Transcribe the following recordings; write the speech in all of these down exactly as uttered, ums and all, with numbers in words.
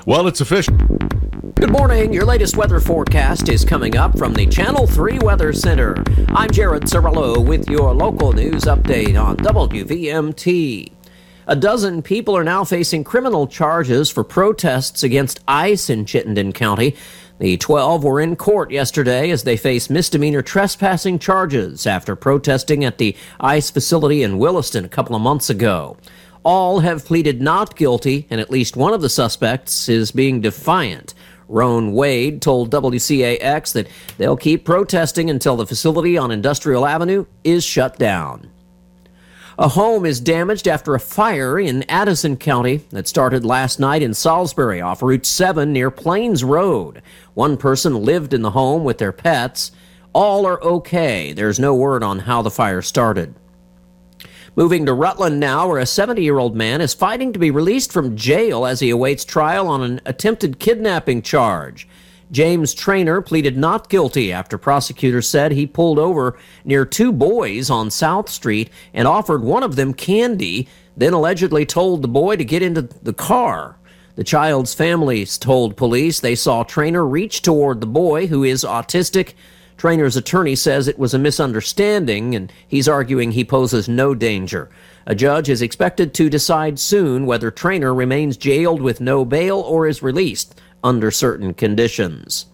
Well, it's official. Good morning. Your latest weather forecast is coming up from the Channel three Weather Center. I'm Jared Cirillo with your local news update on W V M T. A dozen people are now facing criminal charges for protests against ICE in Chittenden County. The twelve were in court yesterday as they face misdemeanor trespassing charges after protesting at the ICE facility in Williston a couple of months ago. All have pleaded not guilty, and at least one of the suspects is being defiant. Roan Wade told W C A X that they'll keep protesting until the facility on Industrial Avenue is shut down. A home is damaged after a fire in Addison County that started last night in Salisbury off Route seven near Plains Road. One person lived in the home with their pets. All are okay. There's no word on how the fire started. Moving to Rutland now, where a seventy-year-old man is fighting to be released from jail as he awaits trial on an attempted kidnapping charge. James Traynor pleaded not guilty after prosecutors said he pulled over near two boys on South Street and offered one of them candy, then allegedly told the boy to get into the car. The child's family told police they saw Traynor reach toward the boy, who is autistic. Traynor's attorney says it was a misunderstanding, and he's arguing he poses no danger. A judge is expected to decide soon whether Traynor remains jailed with no bail or is released under certain conditions.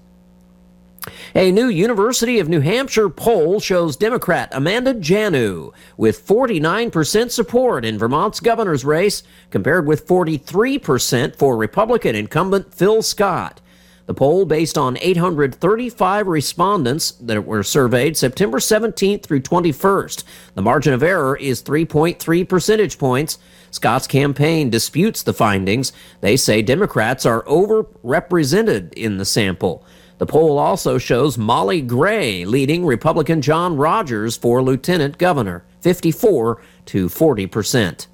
A new University of New Hampshire poll shows Democrat Amanda Janu with forty-nine percent support in Vermont's governor's race, compared with forty-three percent for Republican incumbent Phil Scott. The poll, based on eight hundred thirty-five respondents that were surveyed September seventeenth through twenty-first. The margin of error is three point three percentage points. Scott's campaign disputes the findings. They say Democrats are overrepresented in the sample. The poll also shows Molly Gray leading Republican John Rogers for lieutenant governor, fifty-four to forty percent.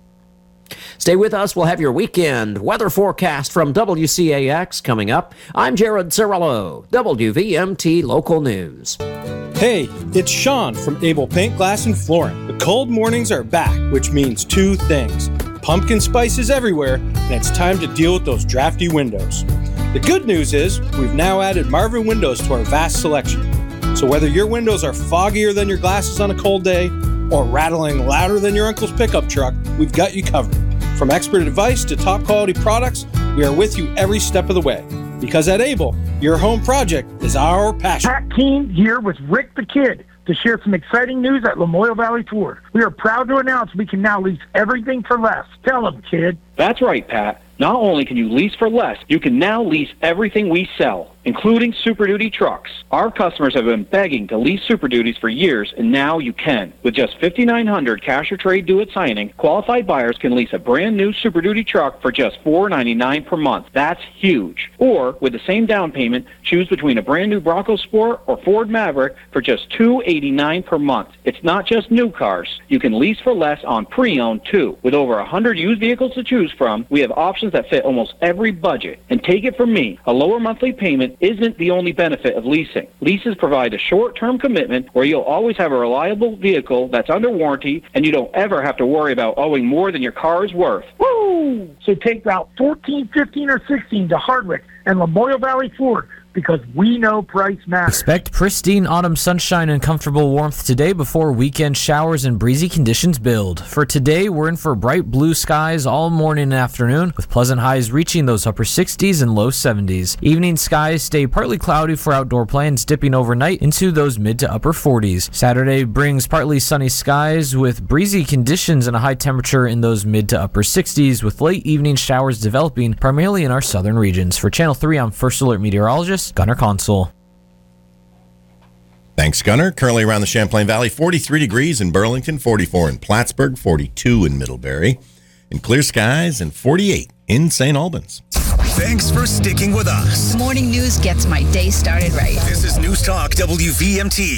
Stay with us. We'll have your weekend weather forecast from W C A X coming up. I'm Jared Cirillo, W V M T Local News. Hey, it's Sean from Able Paint, Glass, and Flooring. The cold mornings are back, which means two things. Pumpkin spice is everywhere, and it's time to deal with those drafty windows. The good news is we've now added Marvin Windows to our vast selection. So whether your windows are foggier than your glasses on a cold day or rattling louder than your uncle's pickup truck, we've got you covered. From expert advice to top quality products, we are with you every step of the way. Because at Able, your home project is our passion. Pat Keene here with Rick the Kid to share some exciting news at Lamoille Valley Ford. We are proud to announce we can now lease everything for less. Tell them, kid. That's right, Pat. Not only can you lease for less, you can now lease everything we sell, including Super Duty trucks. Our customers have been begging to lease Super Duties for years, and now you can. With just five thousand nine hundred dollars cash or trade due at signing, qualified buyers can lease a brand new Super Duty truck for just four dollars and ninety-nine cents per month. That's huge. Or, with the same down payment, choose between a brand new Bronco Sport or Ford Maverick for just two dollars and eighty-nine cents per month. It's not just new cars. You can lease for less on pre-owned, too. With over one hundred used vehicles to choose from, we have options that fit almost every budget. And take it from me, a lower monthly payment isn't the only benefit of leasing. Leases provide a short-term commitment where you'll always have a reliable vehicle that's under warranty, and you don't ever have to worry about owing more than your car is worth. Woo! So take Route fourteen, fifteen, or sixteen to Hardwick and Lamoille Valley Ford, because we know price matters. Expect pristine autumn sunshine and comfortable warmth today before weekend showers and breezy conditions build. For today, we're in for bright blue skies all morning and afternoon, with pleasant highs reaching those upper sixties and low seventies. Evening skies stay partly cloudy for outdoor plans, dipping overnight into those mid to upper forties. Saturday brings partly sunny skies with breezy conditions and a high temperature in those mid to upper sixties, with late evening showers developing primarily in our southern regions. For Channel three, I'm First Alert Meteorologist Gunnar Consul. Thanks, Gunnar. Currently around the Champlain Valley, forty-three degrees in Burlington, forty-four in Plattsburgh, forty-two in Middlebury, and clear skies, and forty-eight in Saint Albans. Thanks for sticking with us. Morning news gets my day started right. This is News Talk W V M T.